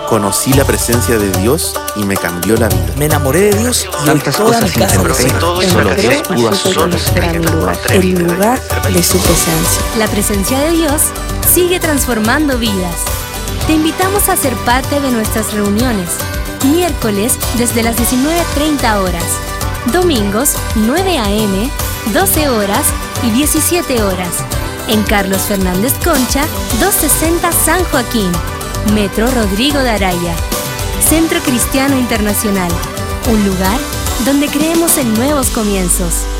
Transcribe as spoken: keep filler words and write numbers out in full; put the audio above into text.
Conocí la presencia de Dios y me cambió la vida. Me enamoré de Dios y hoy Tantas toda mi cosas casa lo intenté, sabe. todo En eso lo Recreo pudo supe hacer conocer solo. a mi lugar, el lugar de su presencia. La presencia de Dios sigue transformando vidas. Te invitamos a ser parte de nuestras reuniones. Miércoles desde las diecinueve treinta horas. Domingos nueve a eme, doce horas y diecisiete horas. En Carlos Fernández Concha, doscientos sesenta San Joaquín. Metro Rodrigo de Araya. Centro Cristiano Internacional. Un lugar donde creemos en nuevos comienzos.